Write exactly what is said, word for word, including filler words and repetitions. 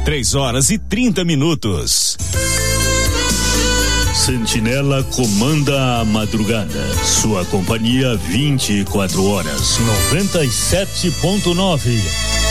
Três horas e trinta minutos. Sentinela comanda a madrugada. Sua companhia vinte e quatro horas. noventa e sete ponto nove.